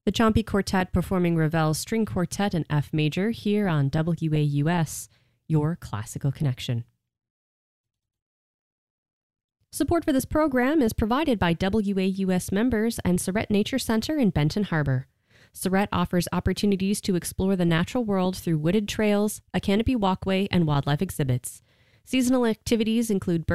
The Ciampi Quartet performing Ravel's String Quartet in F major here on WAUS, your classical connection. Support for this program is provided by WAUS members and Surrett Nature Center in Benton Harbor. Surrett offers opportunities to explore the natural world through wooded trails, a canopy walkway, and wildlife exhibits. Seasonal activities include